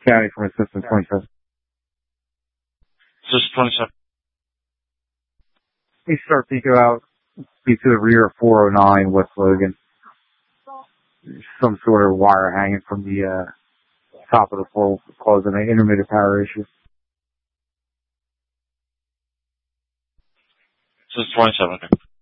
County from assistant 27. Assistant 27. He start Pico out, be to the rear of 409 West Logan. Some sort of wire hanging from the top of the pole causing an intermittent power issue. Assistant 27. Okay.